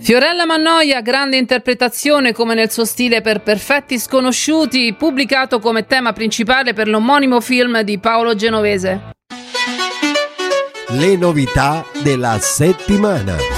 Fiorella Mannoia, grande interpretazione come nel suo stile per Perfetti Sconosciuti, pubblicato come tema principale per l'omonimo film di Paolo Genovese. Le novità della settimana.